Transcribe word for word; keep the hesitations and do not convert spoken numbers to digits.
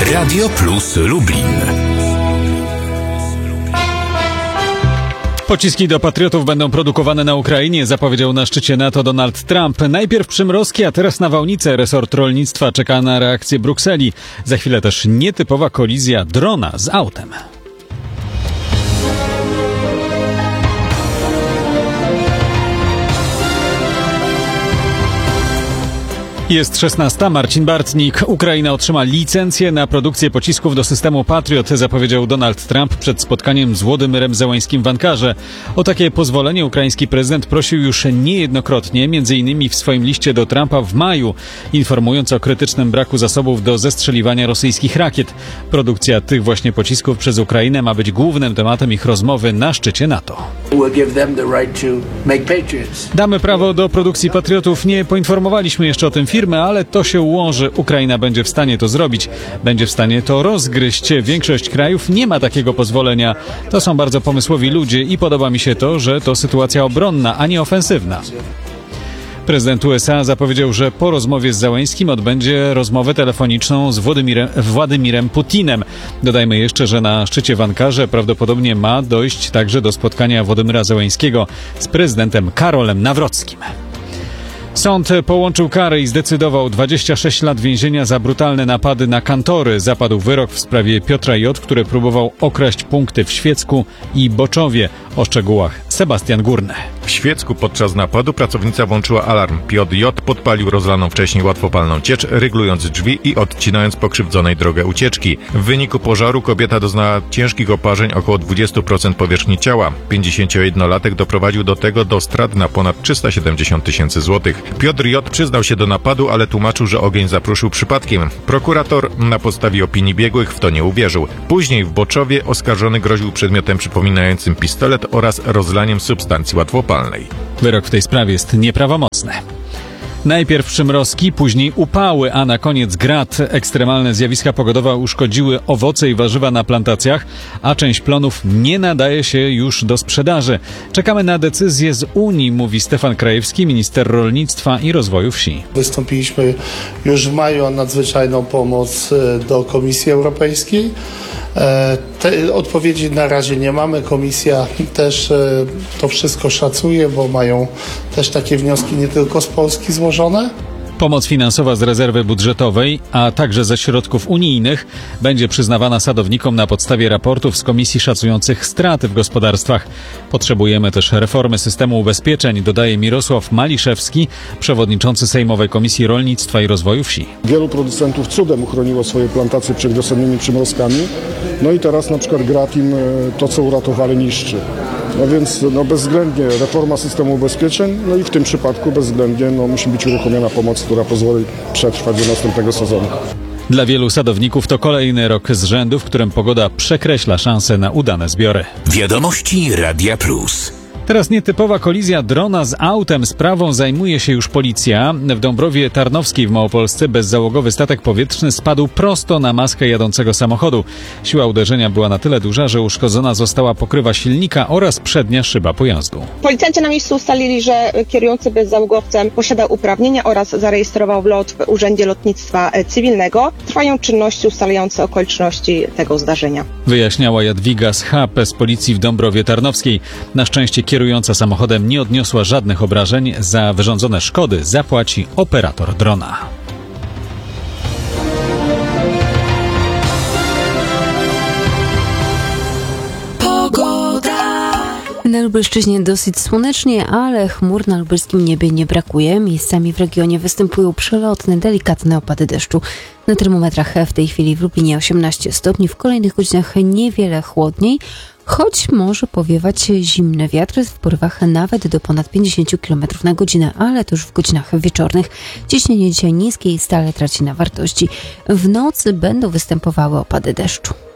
Radio Plus Lublin. Pociski do patriotów będą produkowane na Ukrainie, zapowiedział na szczycie NATO Donald Trump. Najpierw przymrozki, a teraz nawałnice. Resort rolnictwa czeka na reakcję Brukseli. Za chwilę też nietypowa kolizja drona z autem. Jest szesnasta. Marcin Bartnik. Ukraina otrzyma licencję na produkcję pocisków do systemu Patriot, zapowiedział Donald Trump przed spotkaniem z Włodymyrem Zełańskim w Ankarze. O takie pozwolenie ukraiński prezydent prosił już niejednokrotnie, między innymi w swoim liście do Trumpa w maju, informując o krytycznym braku zasobów do zestrzeliwania rosyjskich rakiet. Produkcja tych właśnie pocisków przez Ukrainę ma być głównym tematem ich rozmowy na szczycie NATO. Damy prawo do produkcji patriotów. Nie poinformowaliśmy jeszcze o tym firmy, ale to się ułoży. Ukraina będzie w stanie to zrobić. Będzie w stanie to rozgryźć. Większość krajów nie ma takiego pozwolenia. To są bardzo pomysłowi ludzie i podoba mi się to, że to sytuacja obronna, a nie ofensywna. Prezydent U S A zapowiedział, że po rozmowie z Zełańskim odbędzie rozmowę telefoniczną z Władimirem, Władimirem Putinem. Dodajmy jeszcze, że na szczycie w Ankarze prawdopodobnie ma dojść także do spotkania Władimira Zełańskiego z prezydentem Karolem Nawrockim. Sąd połączył kary i zdecydował dwadzieścia sześć lat więzienia za brutalne napady na kantory. Zapadł wyrok w sprawie Piotra J., który próbował okraść punkty w Świecku i Boczowie. O szczegółach Sebastian Górny. W Świecku podczas napadu pracownica włączyła alarm. Piotr J. podpalił rozlaną wcześniej łatwopalną ciecz, ryglując drzwi i odcinając pokrzywdzonej drogę ucieczki. W wyniku pożaru kobieta doznała ciężkich oparzeń, około dwadzieścia procent powierzchni ciała. pięćdziesięciojednolatek doprowadził do tego do strat na ponad trzysta siedemdziesiąt tysięcy złotych. Piotr J. przyznał się do napadu, ale tłumaczył, że ogień zapruszył przypadkiem. Prokurator na podstawie opinii biegłych w to nie uwierzył. Później w Boczowie oskarżony groził przedmiotem przypominającym pistolet oraz rozlaniem substancji łatwopalnej. Wyrok w tej sprawie jest nieprawomocny. Najpierw przymrozki, później upały, a na koniec grad. Ekstremalne zjawiska pogodowe uszkodziły owoce i warzywa na plantacjach, a część plonów nie nadaje się już do sprzedaży. Czekamy na decyzję z Unii, mówi Stefan Krajewski, minister rolnictwa i rozwoju wsi. Wystąpiliśmy już w maju o nadzwyczajną pomoc do Komisji Europejskiej. Te odpowiedzi na razie nie mamy. Komisja też to wszystko szacuje, bo mają też takie wnioski nie tylko z Polski złożone. Pomoc finansowa z rezerwy budżetowej, a także ze środków unijnych będzie przyznawana sadownikom na podstawie raportów z komisji szacujących straty w gospodarstwach. Potrzebujemy też reformy systemu ubezpieczeń, dodaje Mirosław Maliszewski, przewodniczący Sejmowej Komisji Rolnictwa i Rozwoju Wsi. Wielu producentów cudem uchroniło swoje plantacje przed wiosennymi przymrozkami, no i teraz na przykład grat im to, co uratowali, niszczy. No więc no bezwzględnie reforma systemu ubezpieczeń, no i w tym przypadku bezwzględnie no, musi być uruchomiona pomoc, która pozwoli przetrwać do następnego sezonu. Dla wielu sadowników to kolejny rok z rzędu, w którym pogoda przekreśla szanse na udane zbiory. Wiadomości Radia Plus. Teraz nietypowa kolizja drona z autem. Sprawą zajmuje się już policja. W Dąbrowie Tarnowskiej w Małopolsce bezzałogowy statek powietrzny spadł prosto na maskę jadącego samochodu. Siła uderzenia była na tyle duża, że uszkodzona została pokrywa silnika oraz przednia szyba pojazdu. Policjanci na miejscu ustalili, że kierujący bezzałogowcem posiadał uprawnienia oraz zarejestrował wlot w Urzędzie Lotnictwa Cywilnego. Trwają czynności ustalające okoliczności tego zdarzenia. Wyjaśniała Jadwiga z H P z policji w Dąbrowie Tarnowskiej. Na szczęście kierująca samochodem nie odniosła żadnych obrażeń. Za wyrządzone szkody zapłaci operator drona. Na Lubelszczyźnie dosyć słonecznie, ale chmur na lubelskim niebie nie brakuje. Miejscami w regionie występują przelotne, delikatne opady deszczu. Na termometrach w tej chwili w Lublinie osiemnaście stopni, w kolejnych godzinach niewiele chłodniej, choć może powiewać zimny wiatr w porywach nawet do ponad pięćdziesiąt kilometrów na godzinę, ale to już w godzinach wieczornych. Ciśnienie dzisiaj niskie i stale traci na wartości. W nocy będą występowały opady deszczu.